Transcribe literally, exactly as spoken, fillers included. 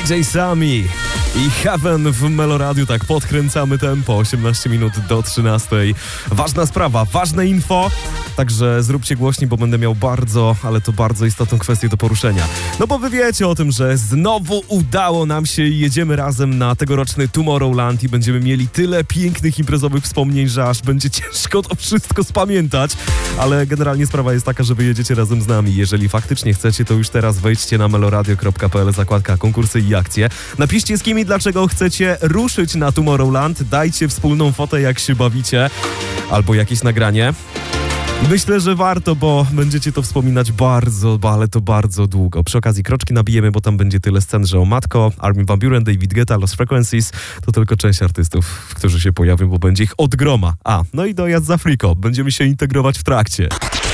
D J Sami i Heaven w Meloradiu. Tak podkręcamy tempo, osiemnaście minut do trzynastej. Ważna sprawa, ważne info, także zróbcie głośniej, bo będę miał bardzo, ale to bardzo istotną kwestię do poruszenia. No bo wy wiecie o tym, że znowu udało nam się i jedziemy razem na tegoroczny Tomorrowland i będziemy mieli tyle pięknych imprezowych wspomnień, że aż będzie ciężko to wszystko spamiętać, ale generalnie sprawa jest taka, że wy jedziecie razem z nami. Jeżeli faktycznie chcecie, to już teraz wejdźcie na meloradio kropka p l, zakładka konkursy i akcje. Napiszcie, z kim i dlaczego chcecie ruszyć na Tomorrowland. Dajcie wspólną fotę, jak się bawicie, albo jakieś nagranie. Myślę, że warto, bo będziecie to wspominać bardzo, ale to bardzo długo. Przy okazji kroczki nabijemy, bo tam będzie tyle scen, że o matko, Armin van Buuren, David Guetta, Lost Frequencies, to tylko część artystów, którzy się pojawią, bo będzie ich od groma. A, no i dojazd z Afriko. Będziemy się integrować w trakcie.